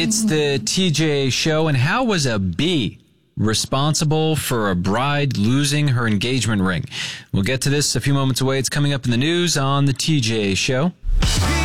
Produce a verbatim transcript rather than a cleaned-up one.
It's the T J Show. And how was a bee responsible for a bride losing her engagement ring? We'll get to this a few moments away. It's coming up in the news on the T J Show.